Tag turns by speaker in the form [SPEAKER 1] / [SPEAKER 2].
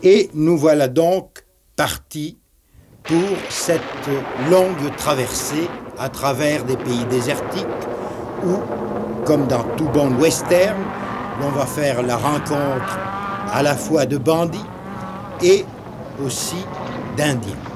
[SPEAKER 1] Et nous voilà donc partis pour cette longue traversée à travers des pays désertiques où, comme dans tout bon western, l'on va faire la rencontre à la fois de bandits et aussi d'Indiens.